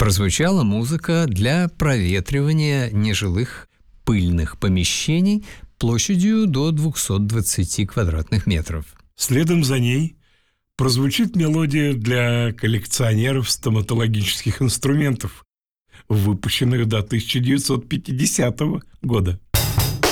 Прозвучала музыка для проветривания нежилых пыльных помещений площадью до 220 квадратных метров. Следом за ней прозвучит мелодия для коллекционеров стоматологических инструментов, выпущенных до 1950 года.